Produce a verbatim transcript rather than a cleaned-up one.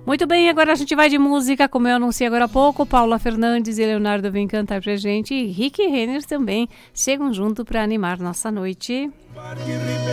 Muito bem, agora a gente vai de música, como eu anunciei agora há pouco. Paula Fernandes e Leonardo vêm cantar pra gente. E Rick Renner também chegam junto para animar nossa noite.